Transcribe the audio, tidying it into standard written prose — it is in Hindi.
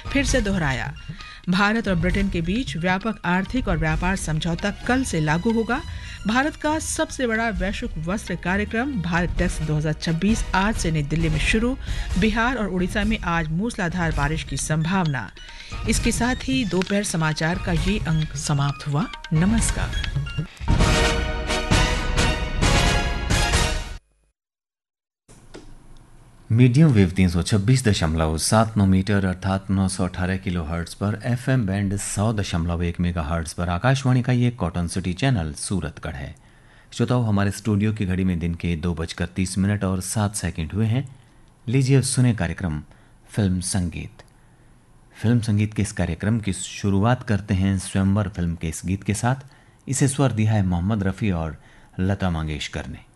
फिर से दोहराया। भारत और ब्रिटेन के बीच व्यापक आर्थिक और व्यापार समझौता कल से लागू होगा। भारत का सबसे बड़ा वैश्विक वस्त्र कार्यक्रम भारत टेक्स 2026 आज से नई दिल्ली में शुरू। बिहार और उड़ीसा में आज मूसलाधार बारिश की संभावना। इसके साथ ही दोपहर समाचार का ये अंक समाप्त हुआ। नमस्कार। मीडियम वेव 326.79 मीटर अर्थात 918 किलो हर्ट्ज पर FM बैंड 100.1 मेगा हर्ट्ज पर आकाशवाणी का ये कॉटन सिटी चैनल सूरतगढ़ है। श्रोताओ, हमारे स्टूडियो की घड़ी में दिन के 2:30 और 7 सेकंड हुए हैं। लीजिए सुने कार्यक्रम फिल्म संगीत। फिल्म संगीत के इस कार्यक्रम की शुरुआत करते हैं स्वयंवर फिल्म के इस गीत के साथ। इसे स्वर दिया है मोहम्मद रफ़ी और लता मंगेशकर ने।